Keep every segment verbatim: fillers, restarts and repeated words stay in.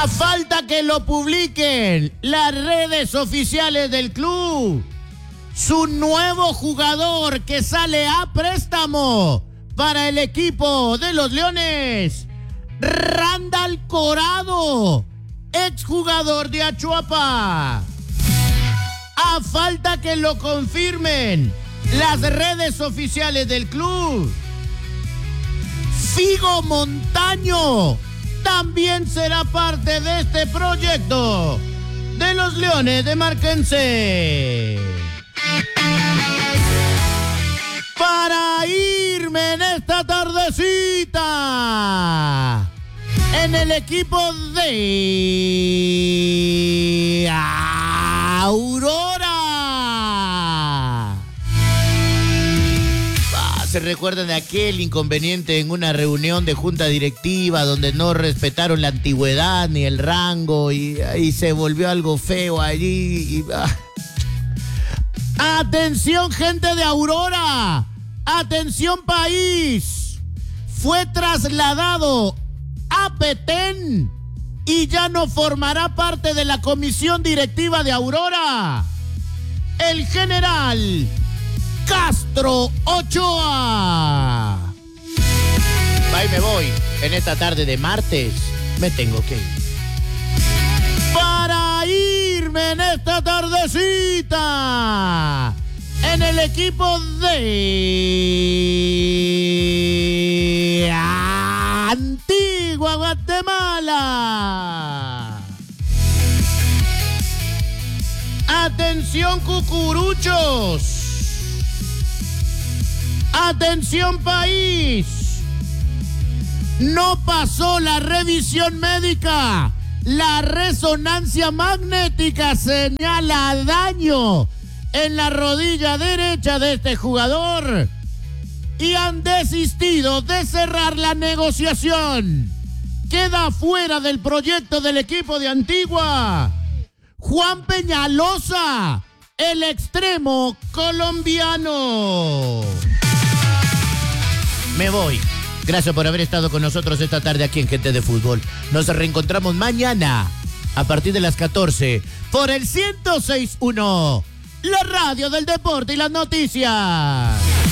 A falta que lo publiquen las redes oficiales del club, su nuevo jugador que sale a préstamo para el equipo de los Leones, Randall Corado, exjugador de Achuapa. A falta que lo confirmen las redes oficiales del club, Figo Montaño también será parte de este proyecto de los Leones de Marquense. Para irme en esta tardecita en el equipo de Aurora. Ah, ¿se recuerdan de aquel inconveniente en una reunión de junta directiva donde no respetaron la antigüedad ni el rango y, y se volvió algo feo allí? Y, ah. Atención, gente de Aurora. Atención, país. Fue trasladado a Petén y ya no formará parte de la comisión directiva de Aurora el general Castro Ochoa. Ahí me voy. En esta tarde de martes me tengo que ir. Para irme en esta tardecita en el equipo de Antigua Guatemala. Atención, cucuruchos. Atención, país. No pasó la revisión médica. La resonancia magnética señala daño en la rodilla derecha de este jugador y han desistido de cerrar la negociación. Queda fuera del proyecto del equipo de Antigua Juan Peñalosa, el extremo colombiano. Me voy. Gracias por haber estado con nosotros esta tarde aquí en Gente de Fútbol. Nos reencontramos mañana a partir de las catorce por el ciento seis punto uno, la radio del deporte y las noticias.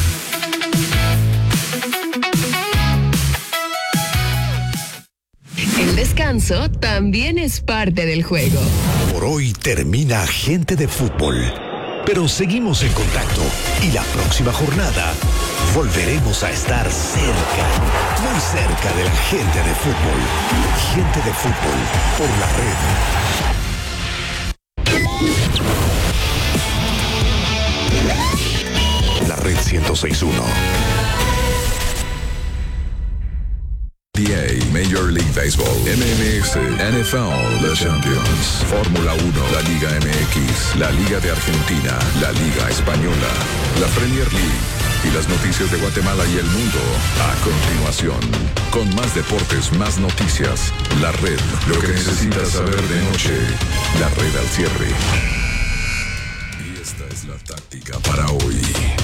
El descanso también es parte del juego. Por hoy termina Gente de Fútbol, pero seguimos en contacto y la próxima jornada volveremos a estar cerca, muy cerca de la gente de fútbol. Gente de Fútbol por la red. La red ciento seis punto uno. N B A, Major League Baseball, M L S, N F L, The Champions, Fórmula uno, la Liga M X, la Liga de Argentina, la Liga Española, la Premier League y las noticias de Guatemala y el mundo. A continuación, con más deportes, más noticias, la red, lo que necesitas saber de noche, la red al cierre. Y esta es la táctica para hoy.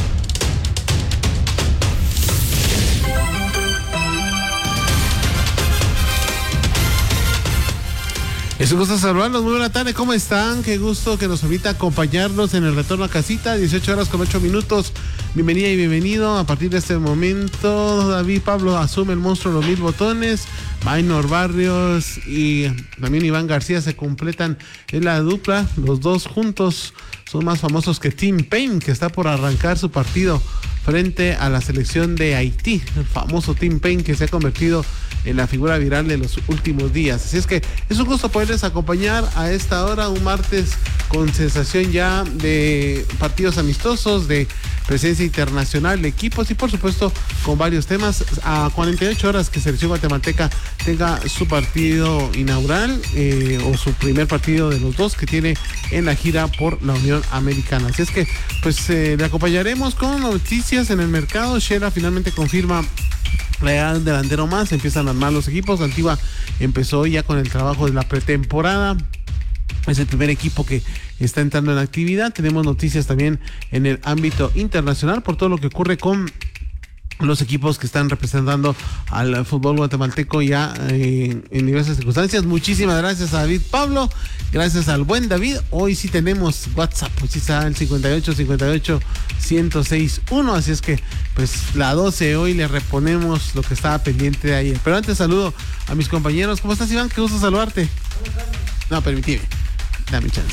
Es un gusto saludarlos, muy buena tarde, ¿cómo están? Qué gusto que nos permita acompañarnos en el retorno a casita, dieciocho horas con ocho minutos. Bienvenida y bienvenido. A partir de este momento, David Pablo asume el monstruo de los mil botones. Maynor Barrios y también Iván García se completan en la dupla. Los dos juntos son más famosos que Tim Payne, que está por arrancar su partido frente a la selección de Haití. El famoso Tim Payne que se ha convertido en la figura viral de los últimos días. Así es que es un gusto poderles acompañar a esta hora, un martes con sensación ya de partidos amistosos, de presencia internacional de equipos y por supuesto con varios temas. A cuarenta y ocho horas que Selección Guatemalteca tenga su partido inaugural eh, o su primer partido de los dos que tiene en la gira por la Unión Americana. Así es que pues eh, le acompañaremos con noticias en el mercado. Shela finalmente confirma la llegada de un delantero más, empiezan a armar los equipos. Antigua empezó ya con el trabajo de la pretemporada. Es el primer equipo que está entrando en actividad. Tenemos noticias también en el ámbito internacional por todo lo que ocurre con los equipos que están representando al fútbol guatemalteco ya eh, en diversas circunstancias. Muchísimas gracias a David Pablo, gracias al buen David. Hoy sí tenemos WhatsApp, pues sí está el cincuenta y ocho cincuenta y ocho ciento seis uno, así es que pues la doce hoy le reponemos lo que estaba pendiente de ayer. Pero antes saludo a mis compañeros. ¿Cómo estás, Iván? Qué gusto saludarte. No, permíteme, dame chance.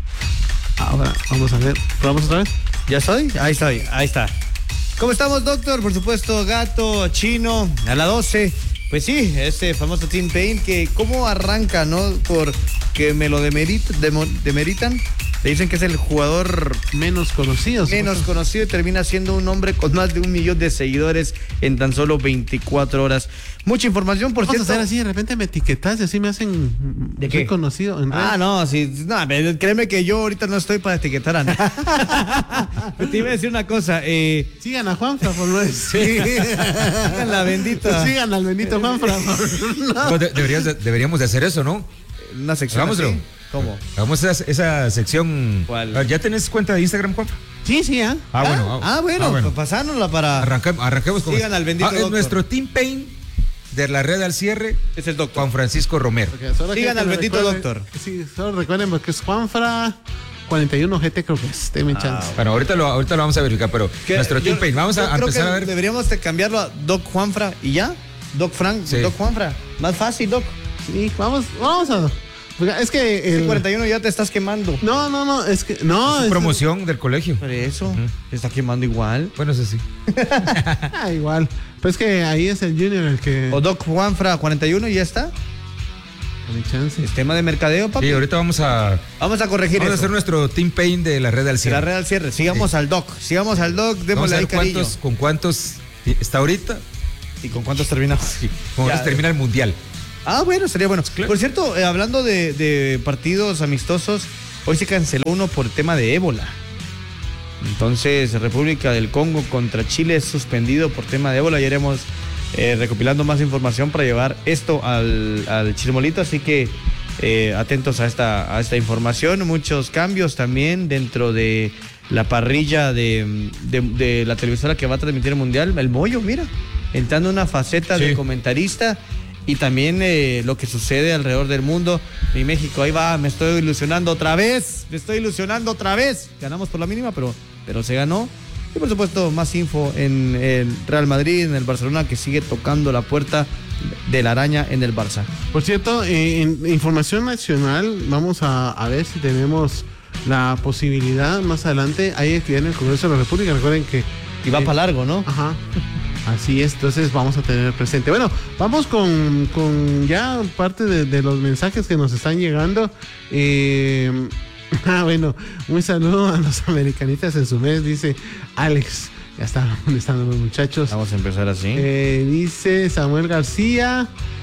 Ahora vamos a ver, ¿probamos otra vez? ¿Ya estoy? Ahí estoy, ahí está. ¿Cómo estamos, doctor? Por supuesto, Gato, Chino, a la doce. Pues sí, este famoso Tim Payne, que cómo arranca, ¿no? Porque me lo demerit, demo, demeritan. Le dicen que es el jugador menos conocido. Menos conocido y termina siendo un hombre con más de un millón de seguidores en tan solo veinticuatro horas. Mucha información, por Vamos cierto. a hacer así, de repente me etiquetas y así me hacen ¿De qué? conocido en redes. Ah, no, sí, no, créeme que yo ahorita no estoy para etiquetar a nadie. Te iba a decir una cosa. Eh, Sigan a Juanfra, por no decir. Sigan la bendita. Sigan al bendito Juanfra. No. De, deberías de, deberíamos de hacer eso, ¿no? Una sección. Hagámoslo. Así. ¿Cómo? Hagamos esa, esa sección. ¿Cuál? ¿Ya tenés cuenta de Instagram, Juanfra? Sí, sí, ¿eh? Ah, bueno. Ah, bueno, ah, bueno. pasárnosla para. Arranque, arranquemos con Sigan eso. al bendito Ah, doctor. nuestro Team Payne de la red al cierre Es el doctor. Juan Francisco Romero. Sigan al me bendito recuerden- doctor. Sí, solo recuerden porque es Juanfra cuarenta y uno G T, creo que es. Denme chance. Bueno, ahorita lo, ahorita lo vamos a verificar, pero Que nuestro yo- Team Payne, vamos yo a, a creo empezar que a ver. Deberíamos de cambiarlo a Doc Juanfra y ya. Doc Frank, Sí. Doc Juanfra. Más fácil, Doc. Sí, vamos, vamos a. Porque es que. El... cuarenta y uno ya te estás quemando. No, no, no, es que. No, Es es. promoción del colegio. Por eso, te está quemando igual. Bueno, eso sí. Ah, igual. Pues es que ahí es el Junior el que. O Doc Juanfra cuarenta y uno y ya está. Denme chance. Es tema de mercadeo, papi. Sí, ahorita vamos a, Vamos a corregir vamos a eso. hacer nuestro Team Payne de la red al De cierre. la red al cierre. Sigamos Sí. al Doc. Sigamos al Doc. Vamos Démosle a ahí ver cariño. cuántos, con cuántos está ahorita. ¿Y con cuántos terminamos? Como Ya. se termina el mundial. Ah, bueno, sería bueno. Claro. Por cierto, eh, hablando de, de partidos amistosos, hoy se canceló uno por el tema de ébola. Entonces, República del Congo contra Chile es suspendido por tema de ébola. Ya iremos eh, recopilando más información para llevar esto al, al Chirmolito. Así que eh, atentos a esta, a esta información. Muchos cambios también dentro de la parrilla de, de, de la televisora que va a transmitir el Mundial. El Moyo, mira, entrando en una faceta Sí. de comentarista. Y también eh, lo que sucede alrededor del mundo. Mi México, ahí va, me estoy ilusionando otra vez. Me estoy ilusionando otra vez. Ganamos por la mínima, pero, pero se ganó. Y por supuesto, más info en el Real Madrid, en el Barcelona, que sigue tocando la puerta de la araña en el Barça. Por cierto, eh, en información nacional, vamos a, a ver si tenemos la posibilidad más adelante. Hay actividad en el Congreso de la República. Recuerden que. Y va eh, para largo, ¿no? Ajá. Así es, entonces vamos a tener presente. Bueno, vamos con, con ya parte de, de los mensajes que nos están llegando. Eh, ah, bueno, un saludo a los americanistas en su mes, dice Alex. Ya están molestando los muchachos. Vamos a empezar así. Eh, dice Samuel García.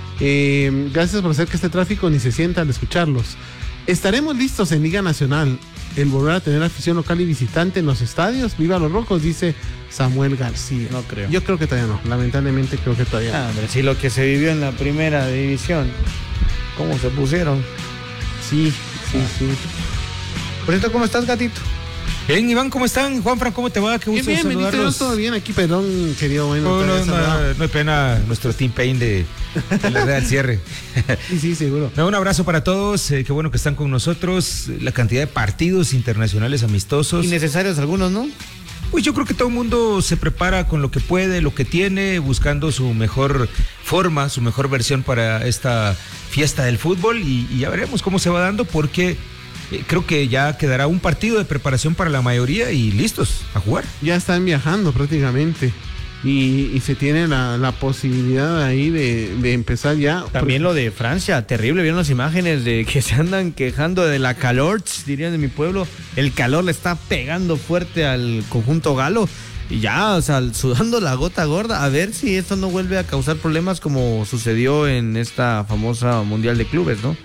Eh, gracias por hacer que este tráfico ni se sienta al escucharlos. Estaremos listos en Liga Nacional. El volver a tener afición local y visitante en los estadios. Viva los rojos, dice Samuel García. No creo. Yo creo que todavía no. Lamentablemente creo que todavía no. Ah, hombre, sí, lo que se vivió en la primera división. ¿Cómo se pusieron? Sí, sí, sí. Por cierto, ¿cómo estás, gatito? Bien, Iván, ¿cómo están? Juanfran, ¿cómo te va? Qué Bien, gusto bien, bendito saludarlos. Dios, todo bien aquí, perdón, querido, bueno. No, no, todavía no, saludado. no hay pena nuestro Team Payne de, de la red al cierre. Sí, sí, seguro. No, un abrazo para todos, eh, qué bueno que están con nosotros. La cantidad de partidos internacionales amistosos. Innecesarios algunos, ¿no? Pues yo creo que todo el mundo se prepara con lo que puede, lo que tiene, buscando su mejor forma, su mejor versión para esta fiesta del fútbol y, y ya veremos cómo se va dando porque eh, creo que ya quedará un partido de preparación para la mayoría y listos a jugar. Ya están viajando prácticamente. Y, y se tiene la, la posibilidad ahí de, de empezar ya. También lo de Francia, terrible. ¿Vieron las imágenes de que se andan quejando de la calor? Dirían de mi pueblo. El calor le está pegando fuerte al conjunto galo. Y ya, o sea, sudando la gota gorda. A ver si esto no vuelve a causar problemas como sucedió en esta famosa Mundial de Clubes, ¿no?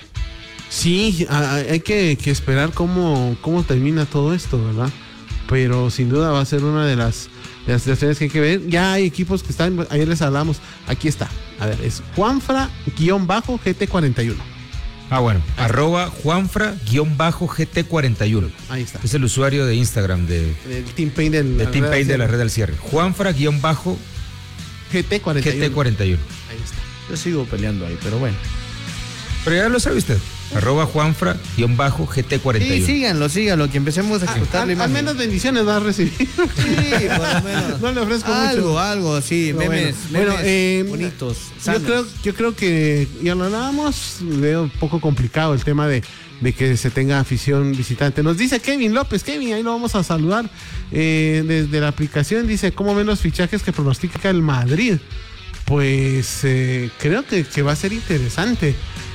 Sí, a- a- hay que, que esperar cómo, cómo termina todo esto, ¿verdad? Pero sin duda va a ser una de las, de las situaciones que hay que ver. Ya hay equipos que están, ayer les hablamos, aquí está. A ver, es Juanfra-G T cuarenta y uno. Ah, bueno, arroba Juanfra-G T cuarenta y uno. Ahí está. Es el usuario de Instagram de, El Team Payne del, de Team red Payne de la al red al cierre. Juanfra-G G T cuarenta y uno. G T cuarenta y uno. Ahí está. Yo sigo peleando ahí, pero bueno. Pero ya lo sabe usted. Arroba Juanfra, guión bajo, G T cuarenta y uno. Sí, síganlo, síganlo, que empecemos a Ah, explotar la al, al imagen. menos bendiciones va a recibir. Sí, por lo menos. No le ofrezco algo, mucho. Algo, sí, Pero memes, bueno, memes bueno, eh, bonitos, Yo sanos. creo, yo creo que ya lo hablábamos, veo un poco complicado el tema de, de que se tenga afición visitante. Nos dice Kevin López, Kevin, ahí lo vamos a saludar eh, desde la aplicación. Dice, ¿cómo ven los fichajes que pronostica el Madrid? Pues eh, creo que, que va a ser interesante.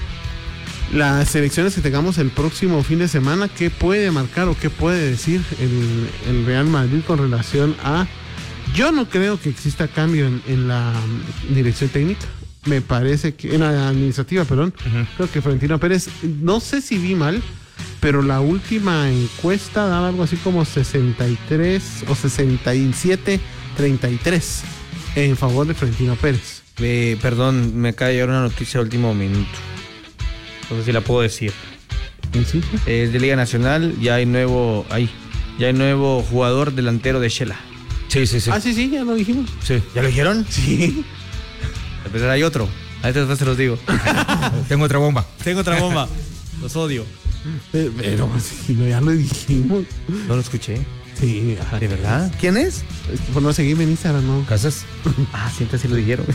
Las elecciones que tengamos el próximo fin de semana, ¿qué puede marcar o qué puede decir el, el Real Madrid con relación a... Yo no creo que exista cambio en, en la dirección técnica. Me parece que... En la administrativa, perdón. Ujú. Creo que Florentino Pérez... No sé si vi mal, pero la última encuesta daba algo así como sesenta y tres o sesenta y siete treinta y tres en favor de Florentino Pérez. Eh, perdón, me acaba de llegar una noticia de último minuto. No sé si la puedo decir. ¿Sí? Sí. Es de Liga Nacional, ya hay nuevo, ahí, ya hay nuevo jugador delantero de Shela. Sí, sí, sí. Ah, sí, sí, ya lo dijimos. Sí. ¿Ya lo dijeron? Sí. A pesar hay otro. A este después se los digo. Tengo otra bomba. Tengo otra bomba. Los odio. Pero, pero sí, no, ya lo dijimos. No lo escuché. Sí, ajá. ¿De verdad? ¿Quién es? Por no seguirme en Instagram, no. ¿Casas? Ah, siempre sí lo dijeron.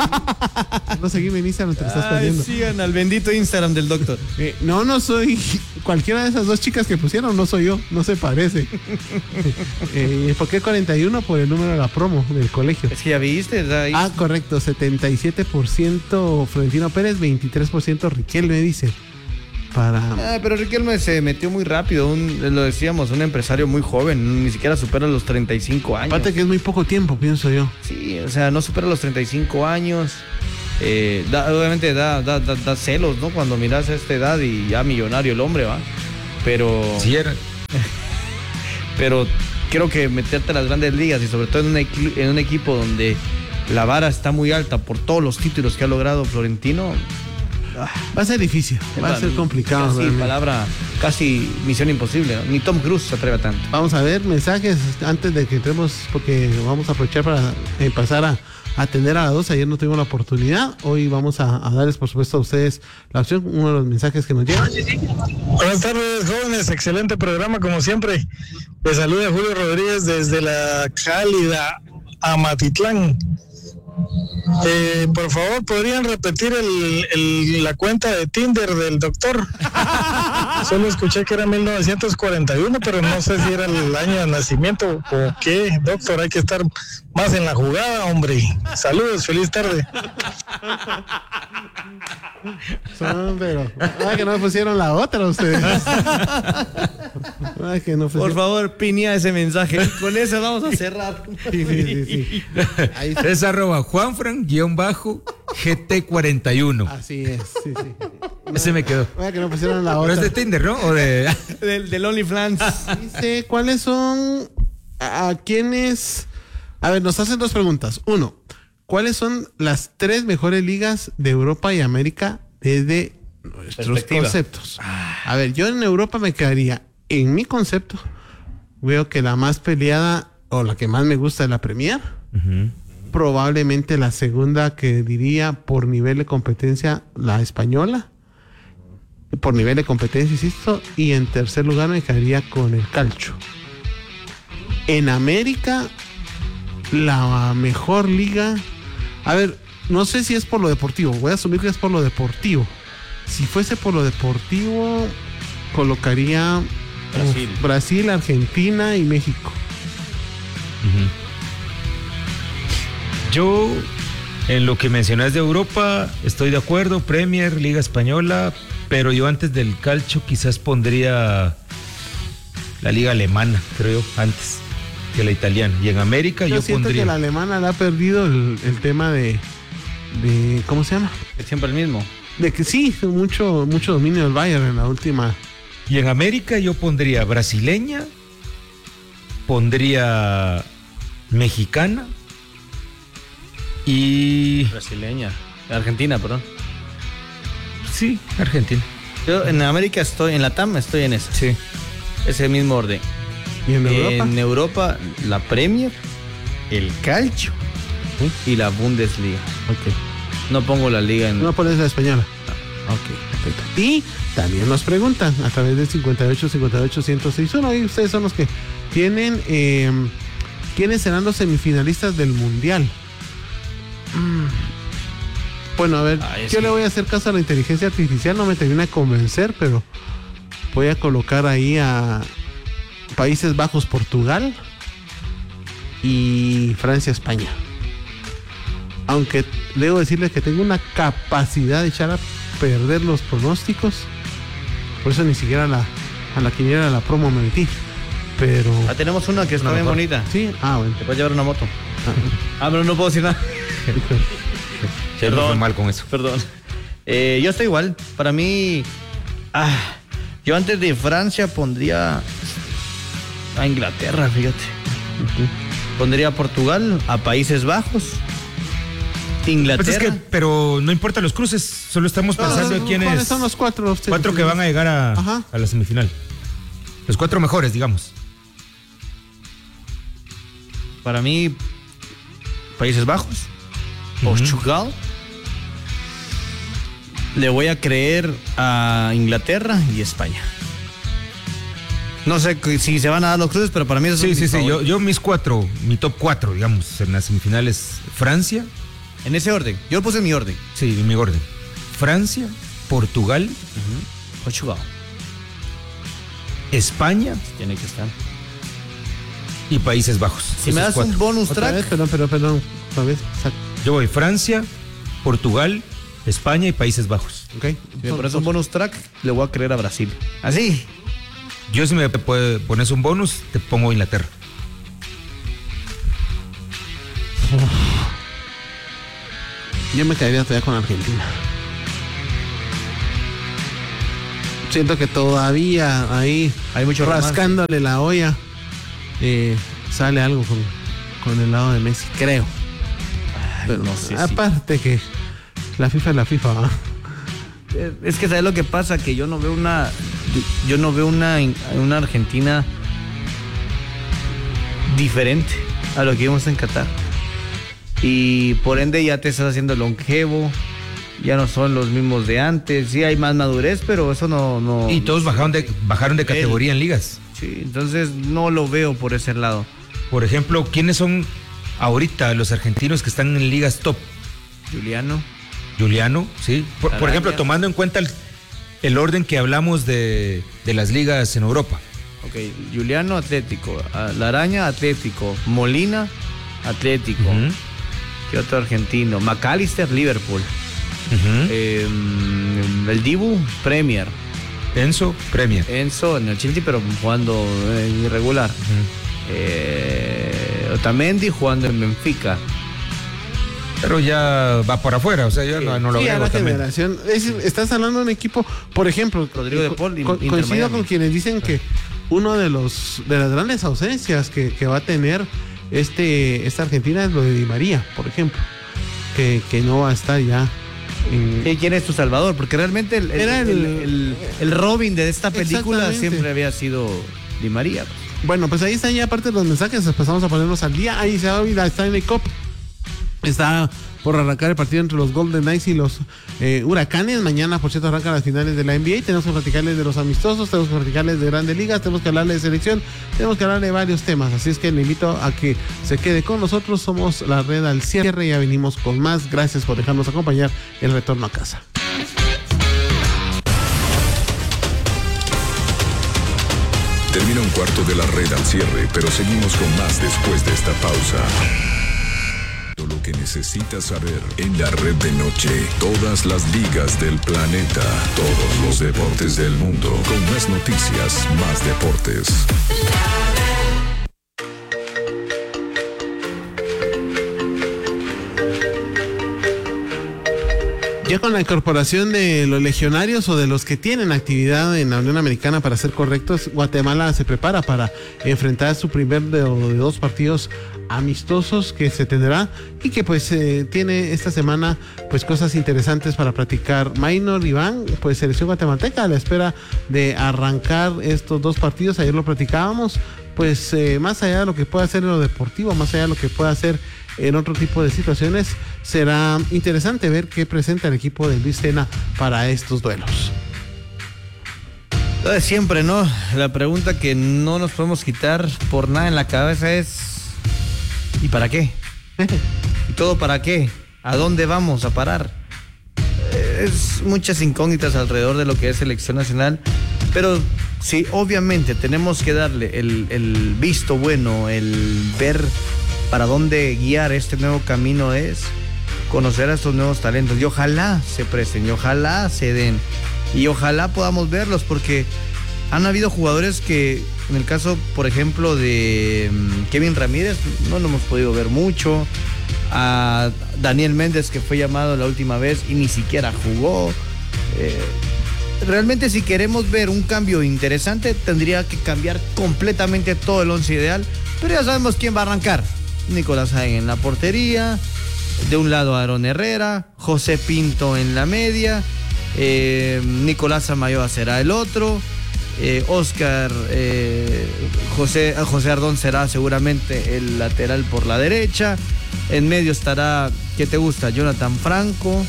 No seguirme en Instagram, te lo estás Ay, perdiendo. sigan al bendito Instagram del doctor. Eh, no, no soy cualquiera de esas dos chicas que pusieron, no soy yo, no se parece. eh, ¿Por qué cuarenta y uno? Por el número de la promo del colegio. Es que ya viste, está ahí. Ah, correcto, setenta y siete por ciento Florentino Pérez, veintitrés por ciento Riquelme, dice. Para... Ah, pero Riquelme se metió muy rápido, un, lo decíamos, un empresario muy joven, ni siquiera supera los treinta y cinco años. Aparte que es muy poco tiempo, pienso yo. Sí, o sea, no supera los treinta y cinco años. Eh, da- obviamente da, da, da, da celos, ¿no? Cuando miras a esta edad y ya millonario el hombre, ¿va? Pero, Sí, era. pero creo que meterte a las grandes ligas y sobre todo en un, equi- en un equipo donde la vara está muy alta por todos los títulos que ha logrado Florentino. Va a ser difícil, va a ser complicado. Casi realmente. palabra, casi misión imposible, ¿no? Ni Tom Cruise se atreve a tanto. Vamos a ver mensajes antes de que entremos, porque vamos a aprovechar para eh, pasar a atender a las dos. Ayer no tuvimos la oportunidad. Hoy vamos a, a darles, por supuesto, a ustedes la opción. Uno de los mensajes que nos llegan. Buenas tardes, jóvenes. Excelente programa, como siempre. Les saluda Julio Rodríguez desde la cálida Amatitlán. Eh, por favor, ¿podrían repetir el, el- la cuenta de Tinder del doctor? Solo escuché que era mil novecientos cuarenta y uno, pero no sé si era el año de nacimiento o qué. Doctor, hay que estar más en la jugada, hombre. Saludos, feliz tarde. Son, pero. Ay, que no me pusieron la otra ustedes. Ay, que no Por pusieron. favor, pinea ese mensaje. Con eso vamos a cerrar. Sí, sí, sí, sí. Ahí está. Es arroba Juanfran, guión bajo, G T cuarenta y uno. Así es, sí, sí. Ese me quedó. Ay, que no pusieron la Pero es otra. de Tinder, ¿no? O de... Del, del OnlyFans. Dice, ¿cuáles son a, a quiénes? A ver, nos hacen dos preguntas. Uno, ¿cuáles son las tres mejores ligas de Europa y América desde nuestros Perspectiva. conceptos? A ver, yo en Europa me quedaría, en mi concepto, veo que la más peleada o la que más me gusta es la Premier. Probablemente la segunda que diría por nivel de competencia, la española. Por nivel de competencia, insisto. Y en tercer lugar me quedaría con el calcio. En América, la mejor liga. A ver, no sé si es por lo deportivo. Voy a asumir que es por lo deportivo. Si fuese por lo deportivo, colocaría Brasil. uf, Brasil, Argentina y México. Yo, en lo que mencionas de Europa, estoy de acuerdo. Premier, Liga Española, pero yo antes del calcio quizás pondría la Liga Alemana, creo yo, antes que la italiana. Y en América Yo, yo, siento pondría... que la alemana le ha perdido el, el tema de, de. ¿Cómo se llama? Es siempre el mismo. De que sí, mucho, mucho dominio del Bayern en la última. Y en América yo pondría brasileña, pondría mexicana y... Brasileña. Argentina, perdón. Sí, Argentina. Yo en América estoy, en la T A M estoy en esa. Sí. Ese mismo orden. ¿Y en Europa? En Europa, la Premier, el calcio Okay. y la Bundesliga. Ok. No pongo la liga en... No pones la española. Ok, perfecto. Y también nos preguntan a través del cincuenta y ocho, cincuenta y ocho, ciento seis punto uno. Y ustedes son los que tienen... Eh, ¿quiénes serán los semifinalistas del Mundial? Mm. Bueno, a ver, Ay, yo sí. le voy a hacer caso a la inteligencia artificial. No me termina de convencer, pero voy a colocar ahí a Países Bajos, Portugal y Francia, España. Aunque debo decirles que tengo una capacidad de echar a perder los pronósticos. Por eso ni siquiera a la, a la quiniela de la promo me metí. Pero... Ah, tenemos una que está Una bien mejor. bonita. Sí, ah, bueno. Te puedes llevar una moto. Ah, pero no puedo decir nada. Siempre fue mal con eso. Perdón. Eh, yo estoy igual. Para mí... Ah, yo antes de Francia pondría a Inglaterra, fíjate. Pondría a Portugal, a Países Bajos, Inglaterra. Pues es que, pero no importa los cruces, solo estamos pensando en quiénes. ¿Cuáles son los cuatro? Los Cuatro que van a llegar a, Ajá. a la semifinal. Los cuatro mejores, digamos. Para mí, Países Bajos, Ujú. Portugal. Le voy a creer a Inglaterra y España. No sé si se van a dar los cruces, pero para mí eso Sí, es sí, sí. Yo, yo mis cuatro, mi top cuatro, digamos, en las semifinales: Francia, En ese orden. Yo lo puse en mi orden. sí, en mi orden. Francia, Portugal, Portugal. España Tiene que estar. y Países Bajos. Si me Esos das un cuatro. bonus Otra track, vez, perdón, perdón, perdón. Otra vez. Exacto. Yo voy Francia, Portugal, España y Países Bajos. Ok. si me pones un bonus track, le voy a creer a Brasil. Así. Yo, si me puede- pones un bonus, te pongo Inglaterra. Yo me quedaría todavía con Argentina. Siento que todavía ahí Hay mucho rascándole la olla eh, sale algo con, con el lado de Messi, creo. Pero no sé si- aparte que la FIFA es la FIFA, ¿va? Eh, Es que sabes lo que pasa, que yo no veo una, yo, yo no veo una, una Argentina diferente a lo que vimos en Qatar. Y por ende ya te estás haciendo longevo, ya no son los mismos de antes, sí hay más madurez, pero eso no... no Y todos bajaron de, bajaron de Él. categoría en ligas. Sí, entonces no lo veo por ese lado. Por ejemplo, ¿quiénes son ahorita los argentinos que están en ligas top? Juliano. Juliano, sí. Por, por Araya. ejemplo, tomando en cuenta el, el orden que hablamos de, de las ligas en Europa. Ok, Juliano Atlético, a- La Araña Atlético, Molina Atlético. Ujú, ¿Qué otro argentino? McAllister, Liverpool. ujú. Eh, el Dibu, Premier. Enzo, Premier. Enzo en el Chelsea, pero jugando eh, irregular. Ujú. Eh, Otamendi jugando en Benfica. Pero ya va por afuera, o sea, yo no, no lo Sí, a veo la también. generación. Es decir, estás hablando de un equipo, por ejemplo, Rodrigo de co- Paul, co- Inter coincido Miami. con quienes dicen que uno de los de las grandes ausencias que, que va a tener este esta Argentina es lo de Di María, por ejemplo, que, que no va a estar ya en, ¿Y ¿Quién es tu salvador? Porque realmente el, el- Era el- el- el- el Robin de esta película Exactamente. siempre había sido Di María. Bueno, pues ahí están ya parte de los mensajes, empezamos a ponernos al día. Ahí se va a abrir la Stanley Cup. Está por arrancar el partido entre los Golden Knights y los eh, Huracanes. Mañana, por cierto, arrancan las finales de la N B A. Tenemos que platicarles de los amistosos, tenemos que platicarles de grandes ligas, tenemos que hablarles de selección, tenemos que hablar de varios temas. Así es que le invito a que se quede con nosotros. Somos la red al cierre, ya venimos con más. Gracias por dejarnos acompañar el retorno a casa. Termina un cuarto de la red al cierre, pero seguimos con más después de esta pausa. Todo lo que necesitas saber en la red de noche. Todas las ligas del planeta. Todos los deportes del mundo. Con más noticias, más deportes. Ya con la incorporación de los legionarios o de los que tienen actividad en la Unión Americana, para ser correctos, Guatemala se prepara para enfrentar su primer de, de dos partidos amistosos que se tendrá y que pues eh, tiene esta semana pues cosas interesantes para platicar. Maynor Iván, pues selección guatemalteca a la espera de arrancar estos dos partidos. Ayer lo platicábamos, pues eh, más allá de lo que pueda hacer en lo deportivo, más allá de lo que pueda hacer en otro tipo de situaciones, será interesante ver qué presenta el equipo de Luis Tena para estos duelos. Lo de siempre, ¿no? La pregunta que no nos podemos quitar por nada en la cabeza es ¿y para qué? ¿Y todo para qué? ¿A dónde vamos a parar? Es muchas incógnitas alrededor de lo que es selección nacional, pero sí, obviamente tenemos que darle el, el visto bueno, el ver para dónde guiar este nuevo camino, es conocer a estos nuevos talentos y ojalá se presten, y ojalá se den, y ojalá podamos verlos, porque han habido jugadores que, en el caso, por ejemplo, de um, Kevin Ramírez, no lo hemos podido ver mucho. A Daniel Méndez, que fue llamado la última vez y ni siquiera jugó. Eh, realmente, si queremos ver un cambio interesante, tendría que cambiar completamente todo el once ideal, pero ya sabemos quién va a arrancar. Nicolás Hagen en la portería, de un lado Aarón Herrera, José Pinto en la media, eh, Nicolás Samayoa será el otro, eh, Oscar eh, José, José Ardón será seguramente el lateral por la derecha, en medio estará, ¿qué te gusta? Jonathan Franco,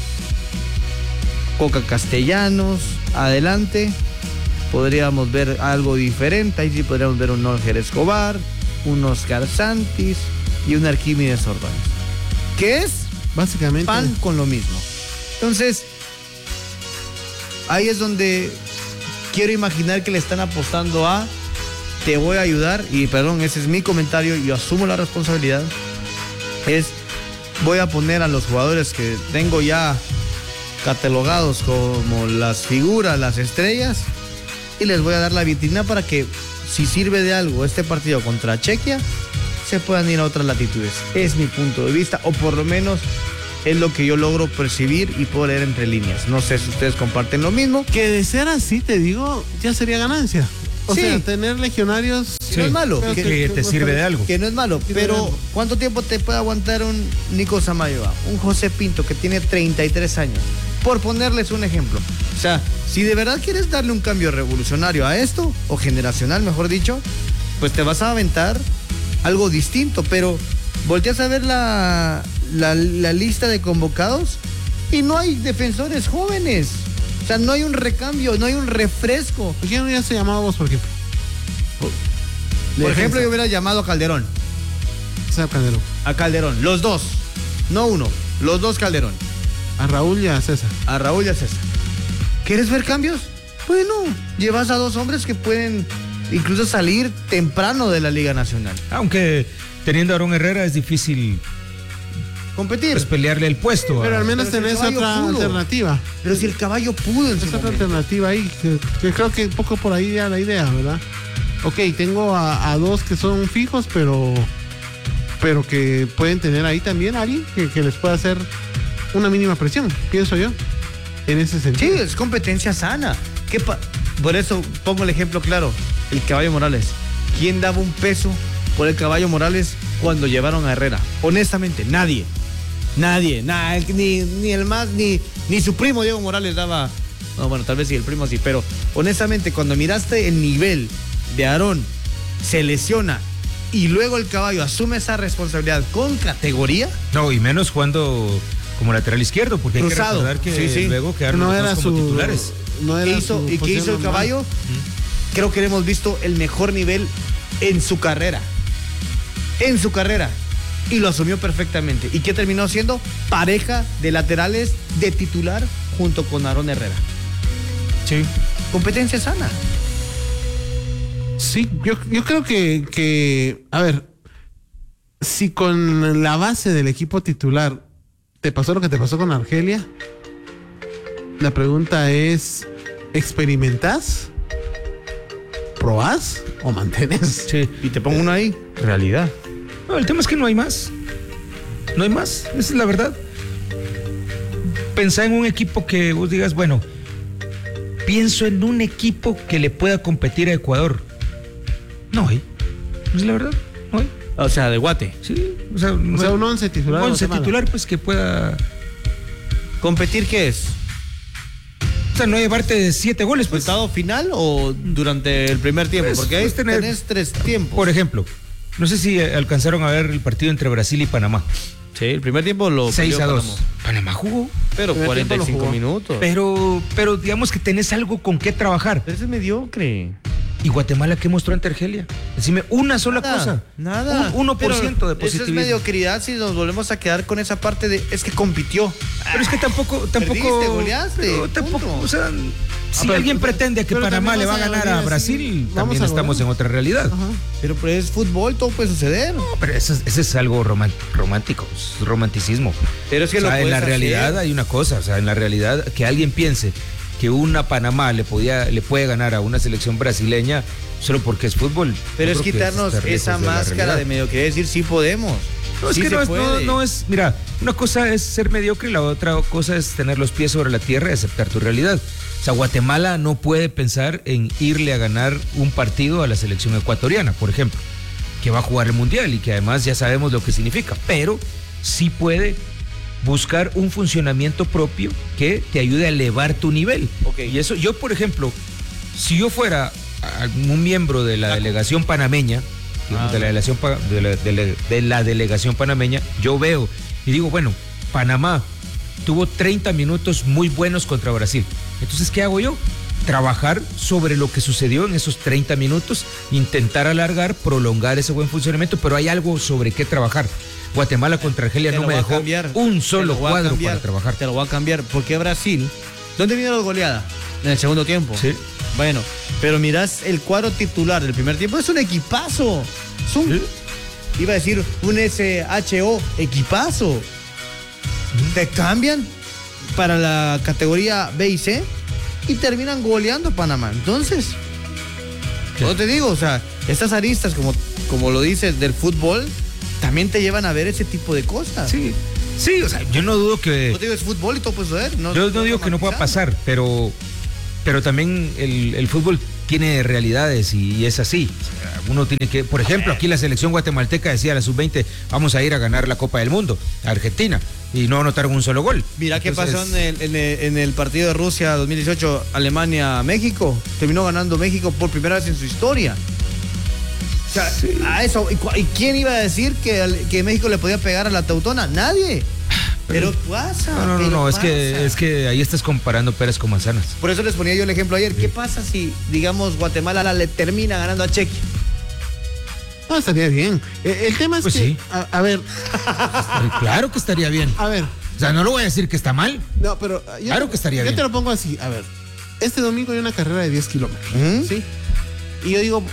Coca Castellanos, adelante podríamos ver algo diferente, ahí sí podríamos ver un Norger Escobar, un Oscar Santis y un Arquímedes Ordóñez, que es básicamente pan con lo mismo. Entonces, ahí es donde quiero imaginar que le están apostando a te voy a ayudar, y perdón, ese es mi comentario, yo asumo la responsabilidad, es voy a poner a los jugadores que tengo ya catalogados como las figuras, las estrellas, y les voy a dar la vitrina para que, si sirve de algo este partido contra Chequia, se puedan ir a otras latitudes. Es mi punto de vista, o por lo menos es lo que yo logro percibir y puedo leer entre líneas. No sé si ustedes comparten lo mismo. Que de ser así, te digo, ya sería ganancia. O Sí. sea, tener legionarios Sí. No es malo. Que, Que- que te sirve de algo. Que no es malo, pero ¿cuánto tiempo te puede aguantar un Nico Samayoa, un José Pinto que tiene treinta y tres años? Por ponerles un ejemplo. O sea, si de verdad quieres darle un cambio revolucionario a esto, o generacional, mejor dicho, pues te vas a aventar algo distinto, pero volteas a ver la, la, la lista de convocados y no hay defensores jóvenes. O sea, no hay un recambio, no hay un refresco. ¿Por qué no ya se llamaba vos, por ejemplo? Por ejemplo, yo hubiera llamado a Calderón. César Calderón. A Calderón, los dos. No uno, los dos Calderón. A Raúl y a César. A Raúl y a César. ¿Quieres ver cambios? Bueno, llevas a dos hombres que pueden incluso salir temprano de la Liga Nacional. Aunque teniendo a Aarón Herrera es difícil Competir. pues, pelearle el puesto. Pero a- al menos pero si el tenés caballo otra pudo. alternativa. Pero si el caballo pudo en su Es otra momento. alternativa ahí, que, que creo que un poco por ahí ya la idea, ¿verdad? Ok, tengo a, a dos que son fijos, pero pero que pueden tener ahí también a alguien que, que les pueda hacer una mínima presión, pienso yo, en ese Sí, sentido. es competencia sana. ¿Qué pa- Por eso pongo el ejemplo claro. El Caballo Morales. ¿Quién daba un peso por el Caballo Morales cuando llevaron a Herrera? Honestamente, nadie. Nadie. Nah, ni, ni el más, ni, ni su primo Diego Morales daba. No, bueno, tal vez sí, el primo sí. Pero honestamente, cuando miraste el nivel de Aarón, se lesiona y luego el Caballo asume esa responsabilidad con categoría. No, y menos jugando como lateral izquierdo, porque Cruzado. hay que recordar que Sí, sí. luego quedaron No los era dos como su titulares. no ¿Qué era hizo, su ¿Y qué posición hizo el normal. Caballo? Creo que le hemos visto el mejor nivel en su carrera. En su carrera. Y lo asumió perfectamente. ¿Y qué terminó siendo? Pareja de laterales de titular junto con Aarón Herrera. Sí. Competencia sana. Sí, yo, yo creo que, que, a ver, si con la base del equipo titular te pasó lo que te pasó con Argelia, la pregunta es, ¿experimentás? ¿Probás o mantenés? Sí. Y te pongo uno ahí. Realidad. No, el tema es que no hay más. No hay más. Esa es la verdad. Pensá en un equipo que vos digas, bueno, pienso en un equipo que le pueda competir a Ecuador. No hay. Es la verdad. No hay. O sea, de Guate. Sí. O sea, O sea, un once titular. un once Guatemala. titular, pues que pueda. ¿Competir qué es? O cuesta no llevarte de siete goles. Pues. ¿Resultado final o durante el primer tiempo? Pues, Porque ahí pues tener- tenés tres tiempos. Por ejemplo, no sé si alcanzaron a ver el partido entre Brasil y Panamá. Sí, el primer tiempo lo seis perdió a dos. Panamá. Panamá jugó. Pero Primer cuarenta y tiempo lo cinco jugó. minutos. Pero, pero digamos que tenés algo con qué trabajar. Pero ese es mediocre. ¿Y Guatemala qué mostró ante Argelia? Decime una sola Nada, cosa. Nada. Un uno por ciento de Pero Eso es positivismo. mediocridad si nos volvemos a quedar con esa parte de es que compitió. Pero es que tampoco, tampoco. Perdiste, goleaste, no, tampoco, punto. o sea, si pero- alguien pretende que pero Panamá también le va a vas a ganar a golear, Brasil, sí. Vamos también a estamos golear. en otra realidad. Ajá. Pero pues es fútbol, todo puede suceder. No, pero eso, es- eso es algo roman- romántico, es romanticismo. Pero es que O sea, lo en puedes la hacer. realidad hay una cosa, o sea, en la realidad que alguien piense que una Panamá le podía, le puede ganar a una selección brasileña solo porque es fútbol. Pero yo es creo que quitarnos está lejos esa de la máscara de, realidad. mediocridad, decir sí podemos. No, es Sí que se no es, no, puede. no es, mira, una cosa es ser mediocre y la otra cosa es tener los pies sobre la tierra y aceptar tu realidad. O sea, Guatemala no puede pensar en irle a ganar un partido a la selección ecuatoriana, por ejemplo, que va a jugar el Mundial y que además ya sabemos lo que significa, pero sí puede buscar un funcionamiento propio que te ayude a elevar tu nivel. Ok. Y eso, yo, por ejemplo, si yo fuera un miembro de la delegación panameña, digamos, Ah. de, la delegación, pa- de, la, de la- de la delegación panameña, yo veo y digo, bueno, Panamá tuvo treinta minutos muy buenos contra Brasil. Entonces, ¿qué hago yo? Trabajar sobre lo que sucedió en esos treinta minutos, intentar alargar, prolongar ese buen funcionamiento, pero hay algo sobre qué trabajar. Guatemala contra Argelia Te no lo me voy a dejó cambiar. un Te solo lo voy a cuadro cambiar. para trabajar. Te lo voy a cambiar. Porque Brasil, ¿dónde vino la goleada? En el segundo tiempo. Sí. Bueno, pero mirás el cuadro titular del primer tiempo, es un equipazo. Es un, Sí. iba a decir, un S H O equipazo. Te cambian para la categoría B y C y terminan goleando a Panamá. Entonces, yo te digo, o sea, estas aristas, como, como lo dices, del fútbol, también te llevan a ver ese tipo de cosas. Sí, sí, o sea, yo no dudo que... No te digo, es fútbol y todo puede suceder. No, Yo no digo que no pueda pasar, pero, pero también el, el fútbol tiene realidades y, y es así. O sea, uno tiene que, por ejemplo, aquí la selección guatemalteca decía a la sub veinte, vamos a ir a ganar la Copa del Mundo, a Argentina, y no anotaron un solo gol. Mira qué Entonces, pasó en el, en, el, en el partido de Rusia dos mil dieciocho, Alemania-México. Terminó ganando México por primera vez en su historia. O sea, a eso. ¿Y, cu- y quién iba a decir que, al- que México le podía pegar a la Teutona? Nadie. Pero pasa. No, no, no, pero no, es pasa. que, es que ahí estás comparando peras con manzanas. Por eso les ponía yo el ejemplo ayer. ¿Qué pasa si, digamos, Guatemala le termina ganando a Chequia? No, estaría bien. Eh, el tema es Pues que, sí. a, a ver, Claro que estaría bien. a ver, O sea, no lo voy a decir que está mal. no, pero uh, yo, Claro que estaría yo bien. te lo pongo así, a ver, este domingo hay una carrera de diez kilómetros, ¿Mm? ¿sí? Y yo digo,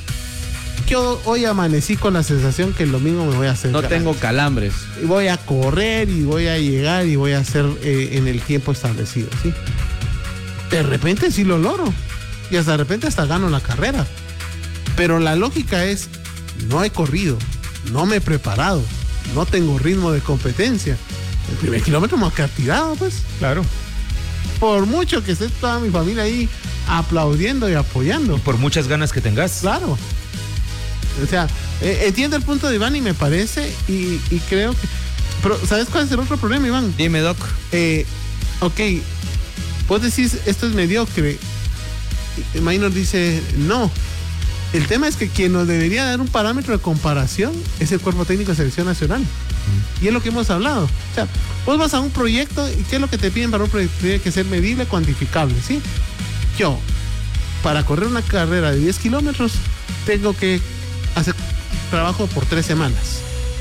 yo hoy amanecí con la sensación que el domingo me voy a hacer No grande. tengo calambres. Y voy a correr y voy a llegar y voy a hacer eh, en el tiempo establecido, ¿sí? De repente sí lo logro. Y hasta de repente hasta gano la carrera. Pero la lógica es, no he corrido, no me he preparado, no tengo ritmo de competencia. El primer kilómetro me voy a quedar tirado, pues. Claro. Por mucho que esté toda mi familia ahí aplaudiendo y apoyando. Por muchas ganas que tengas. Claro. O sea, eh, entiendo el punto de Iván y me parece, y, y creo que... Pero, ¿sabes cuál es el otro problema, Iván? Dime, Doc. Eh, ok, vos decís, esto es mediocre. Y Maynor dice, no. El tema es que quien nos debería dar un parámetro de comparación es el cuerpo técnico de selección nacional. Y es lo que hemos hablado. O sea, vos vas a un proyecto y ¿qué es lo que te piden para un proyecto? Tiene que ser medible, cuantificable, ¿sí? Yo, para correr una carrera de diez kilómetros, tengo que hacer trabajo por tres semanas.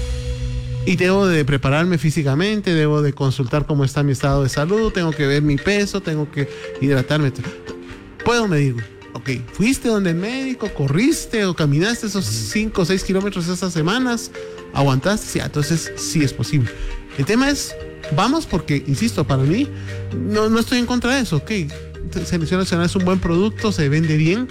Y debo de prepararme físicamente, debo de consultar cómo está mi estado de salud, tengo que ver mi peso, tengo que hidratarme. Puedo medir. Ok, fuiste donde el médico, corriste o caminaste esos cinco o seis kilómetros esas semanas, aguantaste, sí, entonces sí es posible. El tema es, vamos porque, insisto, para mí, no, no estoy en contra de eso, ok. Selección Nacional es un buen producto, se vende bien,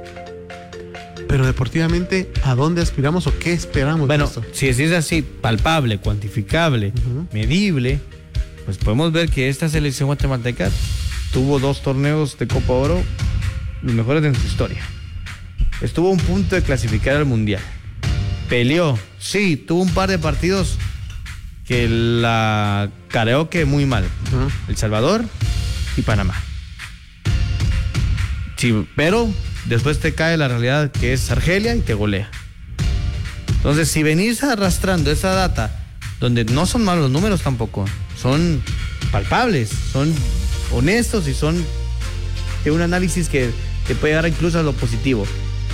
pero deportivamente, ¿a dónde aspiramos o qué esperamos Bueno, de esto? si es así, palpable, cuantificable, Ujú. medible, pues podemos ver que esta selección guatemalteca tuvo dos torneos de Copa Oro, los mejores de su historia. Estuvo a un punto de clasificar al Mundial. Peleó, sí, tuvo un par de partidos que la careó que muy mal. Ujú. El Salvador y Panamá. Sí, pero después te cae la realidad que es Argelia y te golea. Entonces, si venís arrastrando esa data, donde no son malos los números tampoco, son palpables, son honestos y son de un análisis que te puede llegar incluso a lo positivo.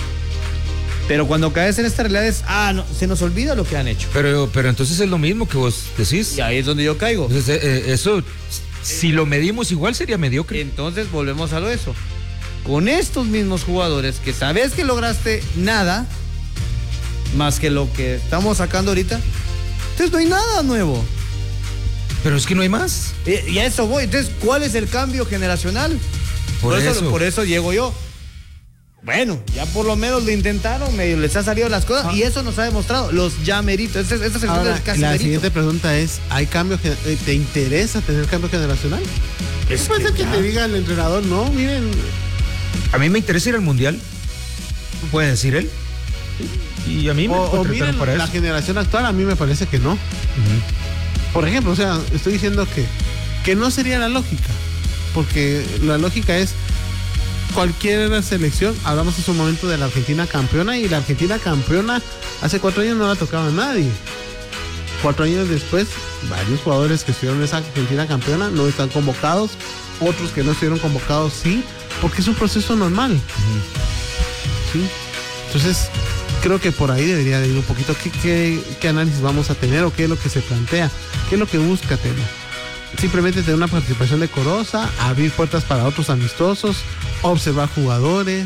Pero cuando caes en esta realidad es, ah, no, se nos olvida lo que han hecho. Pero, pero entonces es lo mismo que vos decís. Y ahí es donde yo caigo. Entonces, eh, eso, si lo medimos igual, sería mediocre. Entonces volvemos a lo eso. Con estos mismos jugadores que sabes que lograste nada, más que lo que estamos sacando ahorita, entonces no hay nada nuevo. Pero es que no hay más. Y, y a eso voy. Entonces, ¿cuál es el cambio generacional? Por, por eso, eso. Por eso llego yo. Bueno, ya por lo menos lo intentaron, medio les ha salido las cosas, ah. y eso nos ha demostrado los ya meritos. Esta, esta sección Ahora, es casi la merito. siguiente pregunta es, ¿hay cambio? ¿Te interesa tener cambio generacional? Es puede ser que, que te diga el entrenador, no, miren. A mí me interesa ir al Mundial, puede decir él. Y a mí me o, o miren para la eso. generación actual, a mí me parece que no. Uh-huh. Por ejemplo, o sea, estoy diciendo que, que no sería la lógica, porque la lógica es cualquier selección. Hablamos en su momento de la Argentina campeona, y la Argentina campeona hace cuatro años no la tocaba a nadie. Cuatro años después, varios jugadores que estuvieron en esa Argentina campeona no están convocados, otros que no estuvieron convocados sí, porque es un proceso normal. Uh-huh. ¿Sí? Entonces, creo que por ahí debería de ir un poquito qué, qué, qué análisis vamos a tener, o qué es lo que se plantea, qué es lo que busca tener. Simplemente tener una participación decorosa, abrir puertas para otros amistosos, observar jugadores.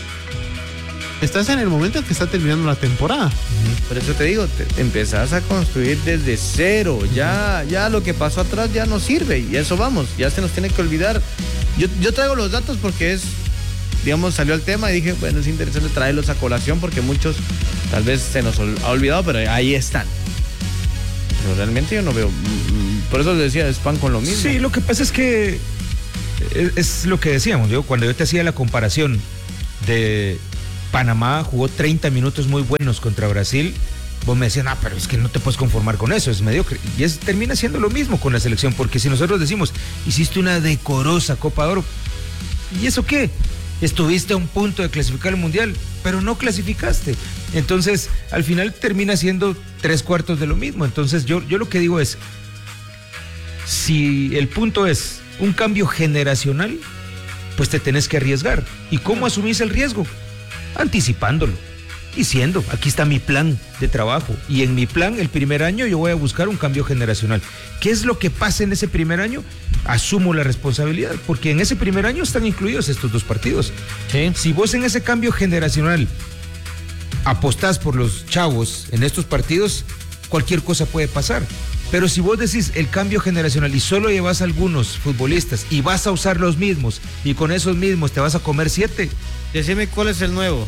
Estás en el momento en que está terminando la temporada. Por eso te digo, te, te empezás a construir desde cero. Ya, ya lo que pasó atrás ya no sirve, y eso vamos, ya se nos tiene que olvidar. Yo, yo traigo los datos porque es, digamos, salió el tema y dije, bueno, es interesante traerlos a colación porque muchos tal vez se nos ha olvidado, pero ahí están. Pero realmente yo no veo, por eso les decía, es pan con lo mismo. Sí, lo que pasa es que es, es lo que decíamos, yo cuando yo te hacía la comparación de Panamá jugó treinta minutos muy buenos contra Brasil, vos me decías, ah, pero es que no te puedes conformar con eso, es mediocre. Y es, termina siendo lo mismo con la selección, porque si nosotros decimos, hiciste una decorosa Copa de Oro, ¿y eso qué? Estuviste a un punto de clasificar al Mundial, pero no clasificaste. Entonces, al final termina siendo tres cuartos de lo mismo. Entonces, yo, yo lo que digo es, si el punto es un cambio generacional, pues te tenés que arriesgar. ¿Y cómo asumís el riesgo? Anticipándolo. Diciendo, aquí está mi plan de trabajo, y en mi plan el primer año yo voy a buscar un cambio generacional. ¿Qué es lo que pasa en ese primer año? Asumo la responsabilidad, porque en ese primer año están incluidos estos dos partidos. ¿Sí? Si vos en ese cambio generacional apostás por los chavos en estos partidos, cualquier cosa puede pasar. Pero si vos decís el cambio generacional y solo llevas algunos futbolistas y vas a usar los mismos, y con esos mismos te vas a comer siete. Decime cuál es el nuevo.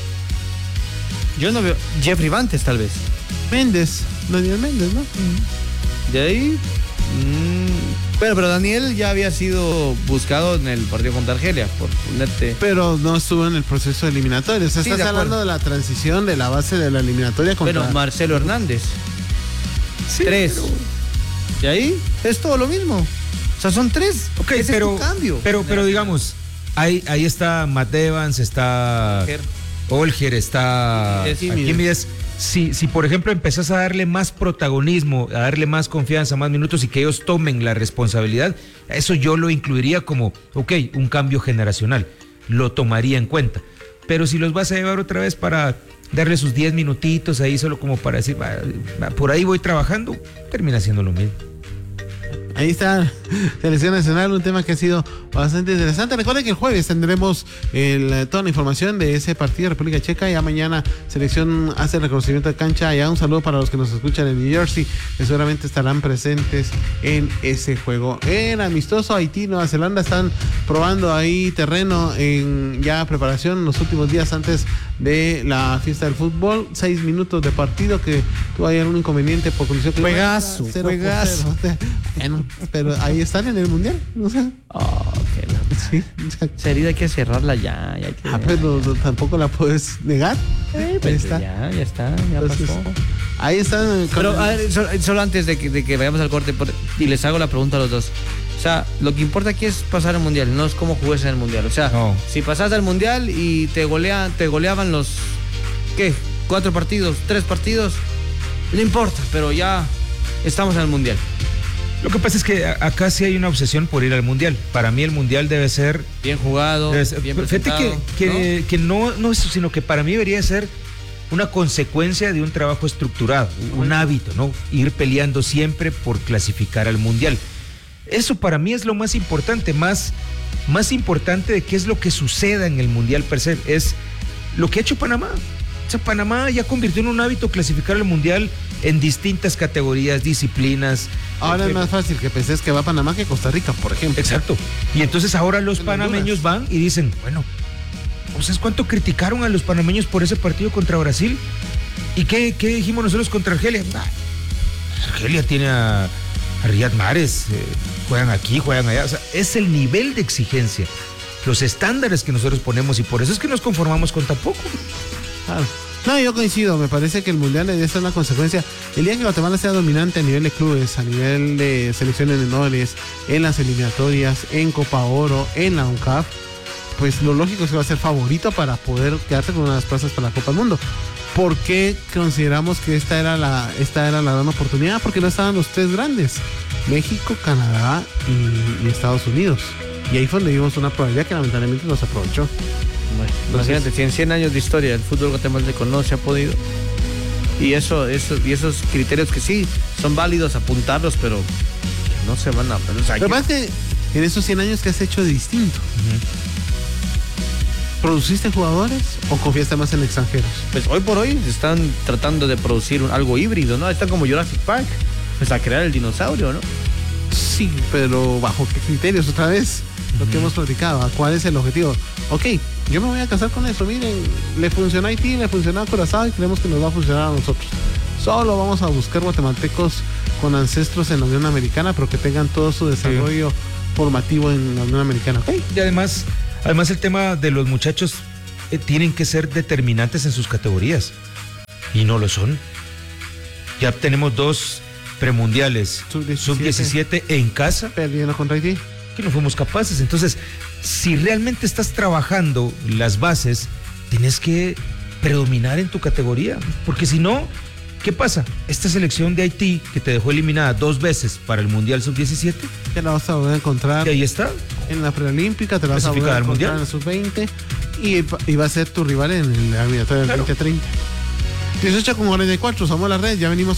Yo no veo. Jeffrey Bantes, tal vez. Méndez, Daniel Méndez, ¿no? De ahí. Mmm, pero, pero Daniel ya había sido buscado en el partido contra Argelia, por ponerte. Pero no estuvo en el proceso eliminatorio. O sea, Sí, estás de hablando de la transición de la base de la eliminatoria contra. Bueno, Marcelo Hernández. Sí, tres. pero... De ahí es todo lo mismo. O sea, son tres. Ok, Ese pero, es tu cambio. pero, pero digamos, ahí, ahí está Matt Evans, está Olger, Olger está Sí, Arquímedes. Si, si por ejemplo empezás a darle más protagonismo, a darle más confianza, más minutos, y que ellos tomen la responsabilidad, eso yo lo incluiría como, ok, un cambio generacional, lo tomaría en cuenta. Pero si los vas a llevar otra vez para darle sus diez minutitos ahí solo como para decir, va, va, por ahí voy trabajando, termina siendo lo mismo. Ahí está Selección Nacional, un tema que ha sido bastante interesante. Recuerden que el jueves tendremos el, toda la información de ese partido de República Checa. Ya mañana Selección hace el reconocimiento de cancha. Ya un saludo para los que nos escuchan en New Jersey, que seguramente estarán presentes en ese juego. En amistoso, Haití, Nueva Zelanda están probando ahí terreno en ya preparación los últimos días antes de la fiesta del fútbol. Seis minutos de partido que tuvo ahí algún inconveniente por condición que Juegazo, juegazo. Bueno, pero ahí están en el mundial, no sé. Oh, qué la... Sí, esa herida hay que cerrarla ya. ya hay que... Ah, pero tampoco la puedes negar. Eh, pues ahí está. Ya, ya está, ya Entonces, pasó. Ahí están. Pero a ver, solo, solo antes de que, de que vayamos al corte, por, y les hago la pregunta a los dos. O sea, lo que importa aquí es pasar al mundial, no es cómo juegues en el mundial. O sea, no. Si pasas al mundial y te golean, te goleaban los, ¿qué? Cuatro partidos, tres partidos, no importa, pero ya estamos en el mundial. Lo que pasa es que acá sí hay una obsesión por ir al mundial. Para mí el mundial debe ser bien jugado, ser, bien presentado. Fíjate que, que, ¿no? que no, no eso, sino que para mí debería ser una consecuencia de un trabajo estructurado, un hábito, ¿no? Ir peleando siempre por clasificar al mundial. Eso para mí es lo más importante, más, más importante de qué es lo que suceda en el mundial per se, es lo que ha hecho Panamá. O sea, Panamá ya convirtió en un hábito clasificar al mundial en distintas categorías, disciplinas. Ahora es más fácil que penses que va a Panamá que Costa Rica, por ejemplo. Exacto. Y entonces ahora los panameños van y dicen, bueno, ¿sabes cuánto criticaron a los panameños por ese partido contra Brasil? ¿Y qué, qué dijimos nosotros contra Argelia? Ah, Argelia tiene a, a Riyad Mahrez, eh, juegan aquí, juegan allá. O sea, es el nivel de exigencia, los estándares que nosotros ponemos y por eso es que nos conformamos con tan poco. Claro. No, yo coincido, me parece que el mundial debe ser una consecuencia. El día que Guatemala sea dominante a nivel de clubes, a nivel de selecciones menores, en las eliminatorias, en Copa Oro, en la UNCAF, pues lo lógico es que va a ser favorito para poder quedarse con unas plazas para la Copa del Mundo. ¿Por qué consideramos que esta era la, esta era la gran oportunidad? Porque no estaban los tres grandes, México, Canadá y, y Estados Unidos. Y ahí fue donde vimos una probabilidad que lamentablemente no se aprovechó. Bueno, imagínate, si en cien años de historia el fútbol guatemalteco no se ha podido, y eso, eso, y esos criterios que sí son válidos apuntarlos, pero que no se van a... O sea, Lo que pasa es que en esos cien años, ¿qué has hecho de distinto? Uh-huh. ¿Produciste jugadores o confiaste más en extranjeros? Pues hoy por hoy están tratando de producir un, algo híbrido, ¿no? Están como Jurassic Park, pues a crear el dinosaurio, ¿no? Sí, pero ¿bajo qué criterios otra vez? Lo uh-huh. que hemos platicado, ¿cuál es el objetivo? Ok, yo me voy a casar con eso, miren, le funcionó a Haití, le funcionó a Curazao y creemos que nos va a funcionar a nosotros. Solo vamos a buscar guatemaltecos con ancestros en la Unión Americana, pero que tengan todo su desarrollo sí. formativo en la Unión Americana. Okay. Y además, además el tema de los muchachos eh, tienen que ser determinantes en sus categorías y no lo son. Ya tenemos dos premundiales, sub diecisiete en casa. Perdiendo contra Haití. Que no fuimos capaces. Entonces, si realmente estás trabajando las bases, tienes que predominar en tu categoría, porque si no, ¿qué pasa? Esta selección de Haití, que te dejó eliminada dos veces para el Mundial sub diecisiete, te la vas a volver a encontrar. Y ahí está. En la preolímpica, te la vas a volver a encontrar en la sub veinte y, y va a ser tu rival en la eliminatoria del claro. veinte treinta. dieciocho con cuarenta y cuatro, somos la red, ya venimos.